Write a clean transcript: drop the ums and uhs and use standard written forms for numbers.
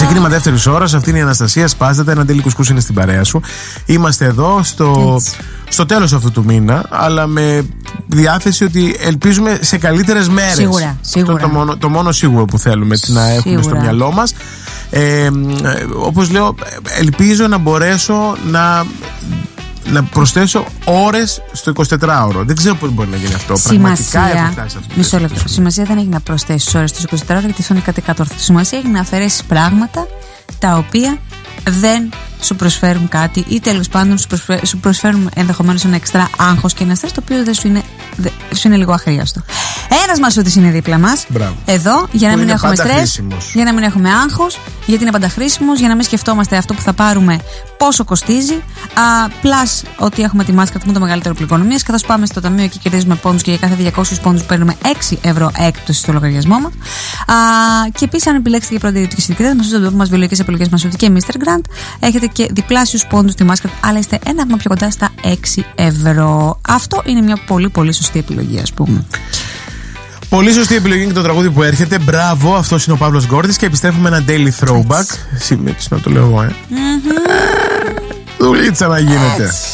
ξεκίνημα δεύτερης ώρας. Αυτή είναι η Αναστασία. Σπάζεται. Ένα Ντέλη Κουσκούς είναι στην παρέα σου. Είμαστε εδώ στο τέλος αυτού του μήνα, αλλά με διάθεση ότι ελπίζουμε σε καλύτερες μέρες. Σίγουρα. Το μόνο σίγουρο που θέλουμε να έχουμε στο μυαλό μας. Όπως λέω, ελπίζω να μπορέσω να προσθέσω ώρες στο 24ωρο. Δεν ξέρω πώς μπορεί να γίνει αυτό. Πραγματικά έχω φτάσει αυτό. Μισό λεπτό. Σημασία δεν έχει να προσθέσεις ώρες στο 24ωρο, γιατί αυτό είναι κάτι κατόρθωτο. Σημασία έχει να αφαιρέσεις πράγματα τα οποία δεν σου προσφέρουν κάτι ή τέλος πάντων σου προσφέρουν ενδεχομένως ένα εξτρά άγχος και ένα στρες, το οποίο δεν σου είναι λίγο αχρίαστο. Ένας Μασούτης είναι δίπλα μας. Μπράβο. Εδώ για να μην έχουμε στρες, για να μην έχουμε άγχος, γιατί είναι πάντα χρήσιμος, για να μην σκεφτόμαστε αυτό που θα πάρουμε πόσο κοστίζει. Πλάς ότι έχουμε τη μάσκα του το μεγαλύτερο πληκονομίας, καθώς πάμε στο ταμείο και κερδίζουμε πόντους και για κάθε 200 πόντους παίρνουμε 6 ευρώ έκπτωση στο λογαριασμό μας. Και επίσης, αν επιλέξετε για πρώτη ιδιωτική συνδικητές μας, στο μας βιολογικές επιλογές Μασούτη και Mr. Grant, έχετε και διπλάσιους πόντους στη μάσκα, αλλά είστε ένα βήμα πιο κοντά στα 6 ευρώ. Αυτό είναι μια πολύ πολύ σωστή επιλογή, ας πούμε. Πολύ σωστή επιλογή και το τραγούδι που έρχεται. Μπράβο, αυτός είναι ο Παύλος Γκόρτης και επιστρέφουμε ένα daily throwback. Συμμετείς να το λέω εγώ, Δουλίτσα να γίνεται.